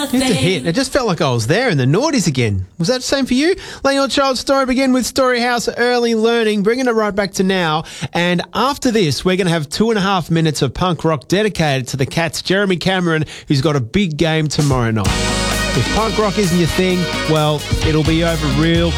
It's a hit. It just felt like I was there in the noughties again. Was that the same for you? Letting your child's story begin with Storyhouse Early Learning, bringing it right back to now. And after this, we're going to have 2.5 minutes of punk rock dedicated to the Cats' Jeremy Cameron, who's got a big game tomorrow night. If punk rock isn't your thing, well, it'll be over real